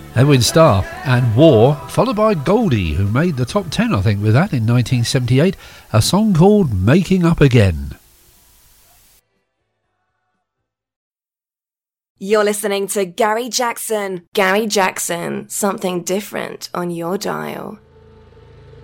Edwin Starr and War, followed by Goldie, who made the top 10, I think, with that in 1978, a song called Making Up Again. You're listening to Gary Jackson. Gary Jackson, something different on your dial.